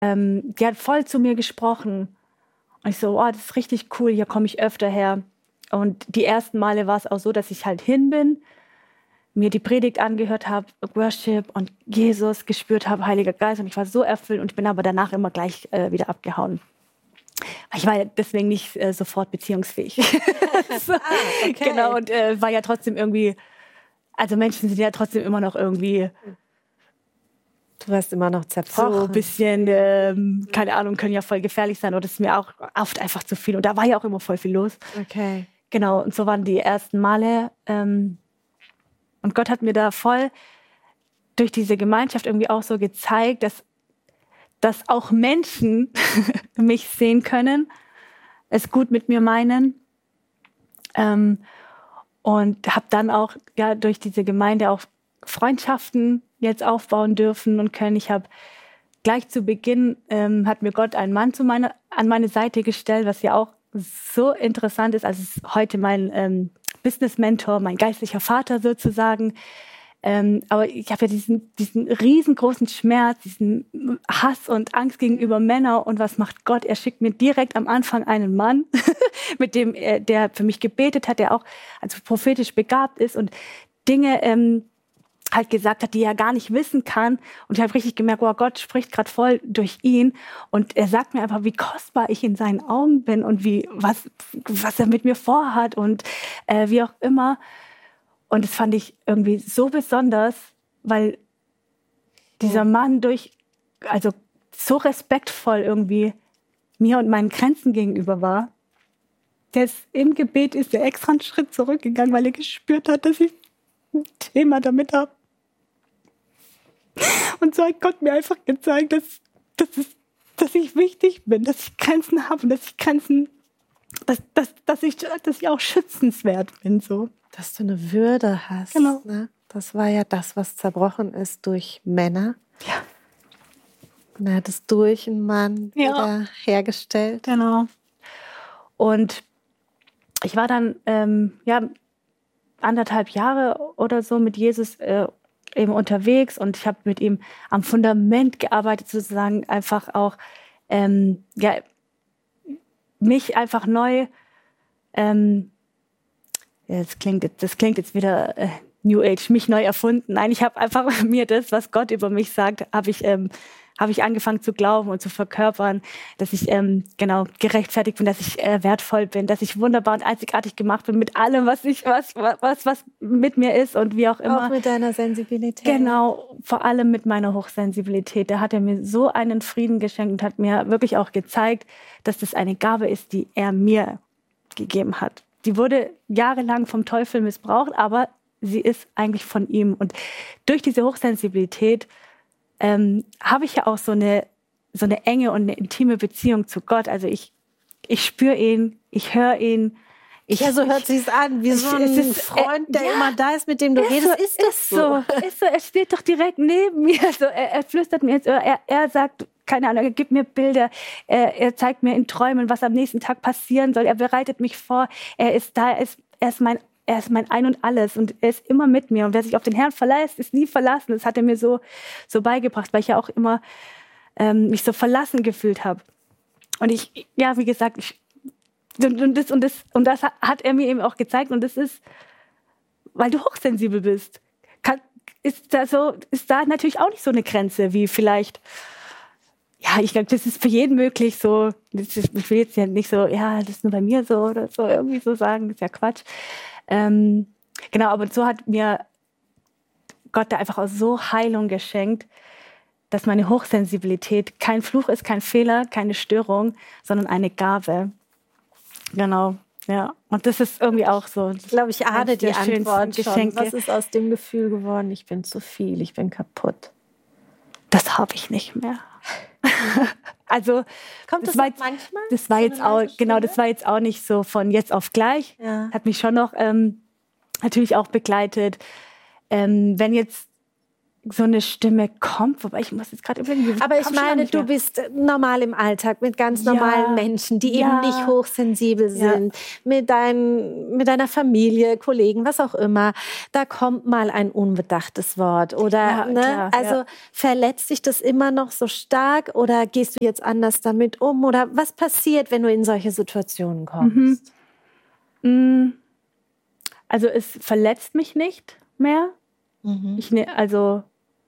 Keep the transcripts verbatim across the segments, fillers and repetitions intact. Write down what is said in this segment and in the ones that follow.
ähm, die hat voll zu mir gesprochen. Und ich so, oh, das ist richtig cool, hier komme ich öfter her. Und die ersten Male war es auch so, dass ich halt hin bin, mir die Predigt angehört habe, Worship und Jesus gespürt habe, Heiliger Geist. Und ich war so erfüllt und ich bin aber danach immer gleich äh, wieder abgehauen. Ich war ja deswegen nicht äh, sofort beziehungsfähig. so, ah, okay. Genau, und äh, war ja trotzdem irgendwie, also Menschen sind ja trotzdem immer noch irgendwie... Du warst immer noch zerbrochen. So ein bisschen, ähm, keine Ahnung, können ja voll gefährlich sein. Oder das ist mir auch oft einfach zu viel. Und da war ja auch immer voll viel los. Okay. Genau, und so waren die ersten Male. Ähm, und Gott hat mir da voll durch diese Gemeinschaft irgendwie auch so gezeigt, dass, dass auch Menschen mich sehen können, es gut mit mir meinen. Ähm, und habe dann auch ja, durch diese Gemeinde auch Freundschaften jetzt aufbauen dürfen und können. Ich habe gleich zu Beginn, ähm, hat mir Gott einen Mann zu meiner, an meine Seite gestellt, was ja auch so interessant ist. Also es ist heute mein ähm, Business-Mentor, mein geistlicher Vater sozusagen. Ähm, aber ich habe ja diesen, diesen riesengroßen Schmerz, diesen Hass und Angst gegenüber Männern. Und was macht Gott? Er schickt mir direkt am Anfang einen Mann, mit dem er, der für mich gebetet hat, der auch also prophetisch begabt ist und Dinge ähm, halt gesagt hat, die er gar nicht wissen kann. Und ich habe richtig gemerkt, oh, Gott spricht gerade voll durch ihn. Und er sagt mir einfach, wie kostbar ich in seinen Augen bin und wie was, was er mit mir vorhat und äh, wie auch immer. Und das fand ich irgendwie so besonders, weil dieser Mann durch, also so respektvoll irgendwie mir und meinen Grenzen gegenüber war. Der ist im Gebet ist er extra einen Schritt zurückgegangen, weil er gespürt hat, dass ich ein Thema damit habe. Und so hat Gott mir einfach gezeigt, dass, dass, es, dass ich wichtig bin, dass ich Grenzen habe und dass ich Grenzen, dass, dass, dass, ich, dass ich auch schützenswert bin. So. Dass du eine Würde hast. Genau. Ne? Das war ja das, was zerbrochen ist durch Männer. Ja. Und er hat es durch einen Mann ja. wieder hergestellt. Genau. Und ich war dann ähm, ja, anderthalb Jahre oder so mit Jesus äh, eben unterwegs und ich habe mit ihm am Fundament gearbeitet, sozusagen einfach auch ähm, ja, mich einfach neu, ähm, ja, das, klingt, das klingt jetzt wieder äh, New Age, mich neu erfunden. Nein, ich habe einfach mir das, was Gott über mich sagt, habe ich ähm, habe ich angefangen zu glauben und zu verkörpern, dass ich ähm, genau gerechtfertigt bin, dass ich äh, wertvoll bin, dass ich wunderbar und einzigartig gemacht bin mit allem, was ich was was was mit mir ist und wie auch immer. Auch mit deiner Sensibilität. Genau, vor allem mit meiner Hochsensibilität. Da hat er mir so einen Frieden geschenkt und hat mir wirklich auch gezeigt, dass das eine Gabe ist, die er mir gegeben hat. Die wurde jahrelang vom Teufel missbraucht, aber sie ist eigentlich von ihm. Und durch diese Hochsensibilität ähm, habe ich ja auch so eine, so eine enge und eine intime Beziehung zu Gott. Also ich, ich spüre ihn, ich höre ihn. Ich, ja, so hört sich's an, wie so ein ist, Freund, der äh, immer ja, da ist, mit dem du redest. So, ist das so? so? Ist so? Er steht doch direkt neben mir. Also er, er flüstert mir jetzt, er, er sagt, keine Ahnung, er gibt mir Bilder, er, er zeigt mir in Träumen, was am nächsten Tag passieren soll. Er bereitet mich vor, er ist da, er ist, er ist mein Er ist mein Ein und Alles und er ist immer mit mir. Und wer sich auf den Herrn verlässt, ist nie verlassen. Das hat er mir so, so beigebracht, weil ich ja auch immer ähm, mich so verlassen gefühlt habe. Und ich, ja, wie gesagt, ich, und, und, das, und, das, und das hat er mir eben auch gezeigt. Und das ist, weil du hochsensibel bist. Kann, ist, da so, ist da natürlich auch nicht so eine Grenze wie vielleicht... Ja, ich glaube, das ist für jeden möglich so. Das ist, ich will jetzt ja nicht so, ja, das ist nur bei mir so oder so irgendwie so sagen, das ist ja Quatsch. Ähm, genau, aber so hat mir Gott da einfach auch so Heilung geschenkt, dass meine Hochsensibilität kein Fluch ist, kein Fehler, keine Störung, sondern eine Gabe. Genau, ja. Und das ist irgendwie auch so. Ich glaube, ich ahne die Antwort schon. Was ist aus dem Gefühl geworden? Ich bin zu viel, ich bin kaputt. Das habe ich nicht mehr. Also kommt das, das war jetzt, manchmal? Das war so jetzt auch genau, das war jetzt auch nicht so von jetzt auf gleich. Ja. Hat mich schon noch ähm, natürlich auch begleitet. Ähm, wenn jetzt so eine Stimme kommt, wobei ich muss jetzt gerade überlegen. Aber ich meine, du bist normal im Alltag mit ganz normalen ja, Menschen, die ja. eben nicht hochsensibel sind, ja. mit, dein, mit deiner Familie, Kollegen, was auch immer. Da kommt mal ein unbedachtes Wort oder, ja, ne? Klar, also ja. verletzt dich das immer noch so stark oder gehst du jetzt anders damit um oder was passiert, wenn du in solche Situationen kommst? Mhm. Also es verletzt mich nicht mehr. Mhm. Ich ne, also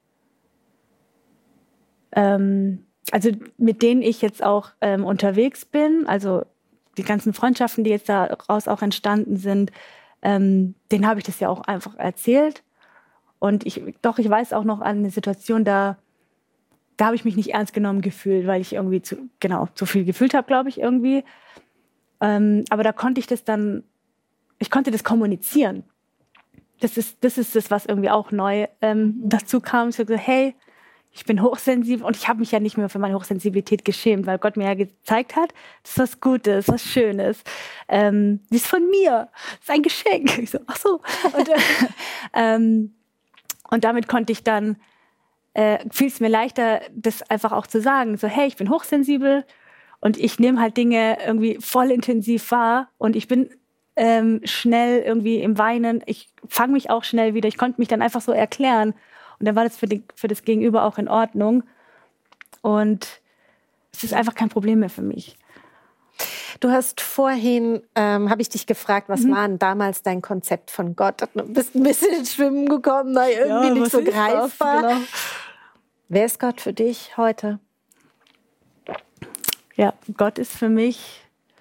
Ähm, also mit denen ich jetzt auch ähm, unterwegs bin, also die ganzen Freundschaften, die jetzt daraus auch entstanden sind, ähm, denen habe ich das ja auch einfach erzählt. Und ich, doch, ich weiß auch noch an eine Situation, da, da habe ich mich nicht ernst genommen gefühlt, weil ich irgendwie zu, genau, zu viel gefühlt habe, glaube ich, irgendwie. Ähm, aber da konnte ich das dann, ich konnte das kommunizieren. Das ist das, ist das was irgendwie auch neu ähm, dazu kam. Ich habe gesagt, hey, ich bin hochsensibel und ich habe mich ja nicht mehr für meine Hochsensibilität geschämt, weil Gott mir ja gezeigt hat, das ist was Gutes, was Schönes. Ähm, die ist von mir, das ist ein Geschenk. Ich so, ach so. Und, äh, ähm, und damit konnte ich dann, äh, fiel es mir leichter, das einfach auch zu sagen. So, hey, ich bin hochsensibel und ich nehme halt Dinge irgendwie voll intensiv wahr und ich bin ähm, schnell irgendwie im Weinen. Ich fange mich auch schnell wieder. Ich konnte mich dann einfach so erklären. Und dann war das für, die, für das Gegenüber auch in Ordnung. Und es ist einfach kein Problem mehr für mich. Du hast vorhin, ähm, habe ich dich gefragt, was mhm. war denn damals dein Konzept von Gott? Du bist ein bisschen ins Schwimmen gekommen, weil irgendwie ja, nicht so greifbar. Genau. Wer ist Gott für dich heute? Ja, Gott ist für mich,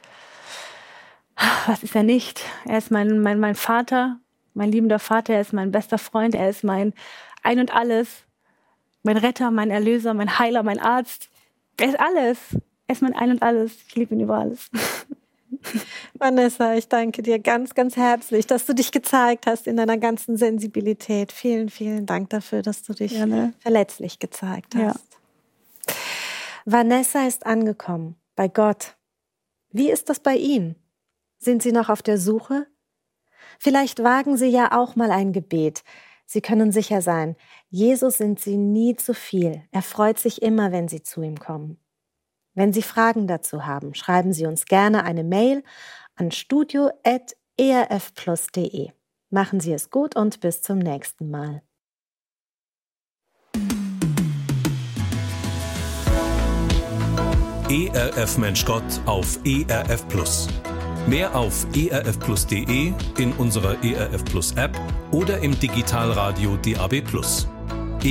was ist er nicht? Er ist mein, mein, mein Vater, mein liebender Vater, er ist mein bester Freund, er ist mein Ein und Alles, mein Retter, mein Erlöser, mein Heiler, mein Arzt. Er ist alles. Er ist mein Ein und Alles. Ich liebe ihn über alles. Vanessa, ich danke dir ganz, ganz herzlich, dass du dich gezeigt hast in deiner ganzen Sensibilität. Vielen, vielen Dank dafür, dass du dich Gerne. verletzlich gezeigt hast. Ja. Vanessa ist angekommen bei Gott. Wie ist das bei Ihnen? Sind Sie noch auf der Suche? Vielleicht wagen Sie ja auch mal ein Gebet. Sie können sicher sein, Jesus sind Sie nie zu viel. Er freut sich immer, wenn Sie zu ihm kommen. Wenn Sie Fragen dazu haben, schreiben Sie uns gerne eine Mail an studio at e r f plus punkt d e. Machen Sie es gut und bis zum nächsten Mal. E R F Mensch Gott auf E R F Plus. Mehr auf e r f plus punkt d e, in unserer E R F Plus App oder im Digitalradio D A B Plus.